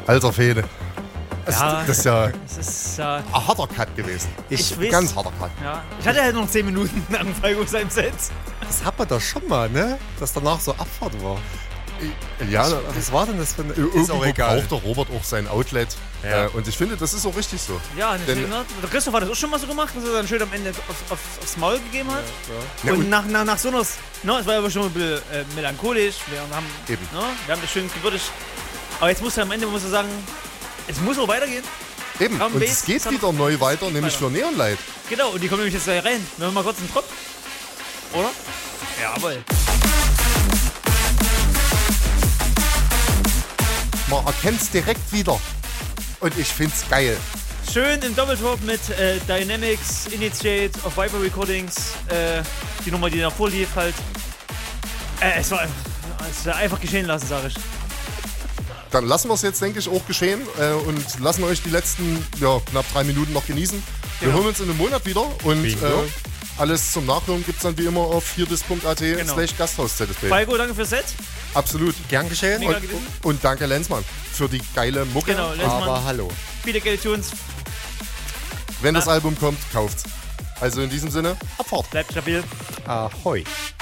Alter Fede. Ja, Das ist ja es ist ein harter Cut gewesen. Ich weiß. Ganz harter Cut. ja. Ich hatte halt noch 10 Minuten lang Falco seinem Set. Das hat man doch schon mal, ne? Dass danach so Abfahrt war. Ja, Was war denn das für eine... irgendwo auch egal. braucht der Robert auch sein Outlet. Ja. Und ich finde, das ist auch richtig so. Ja, und Denn- deswegen, ne? Der Christoph hat das auch schon mal so gemacht, dass er dann schön am Ende aufs Maul gegeben hat. Ja, und und- nach so einer, ne, es war aber schon ein bisschen melancholisch. Wir haben, Eben. ne, wir haben das schön gewürdigt. Aber jetzt muss er am Ende muss er sagen, es muss auch weitergehen. Eben, Drum und Bass, es geht Drum- wieder neu weiter, nämlich weiter. für Neonlight. Genau, und die kommen nämlich jetzt gleich rein. Wenn wir mal kurz einen Drop. Oder? Jawohl. Man erkennt es direkt wieder. Und ich find's geil. Schön im Doppeltop mit Dynamics, Initiate auf Viper Recordings. Die Nummer, die davor lief, halt. Es war einfach geschehen lassen, sag ich. Dann lassen wir es jetzt, denke ich, auch geschehen und lassen euch die letzten knapp 3 Minuten noch genießen. Wir Genau. hören uns in einem Monat wieder und Bingo. alles zum Nachhören gibt es dann wie immer auf hierdis.at/Gasthaus-ZSB. Falco, danke fürs Set. Absolut. Gern geschehen. Mega. Und danke Lenzmann für die geile Mucke. Genau, Lenzmann. Aber hallo. Viele geile Tunes. Wenn das Album kommt, kauft's. Also in diesem Sinne, Abfahrt. Bleibt stabil. Ahoi.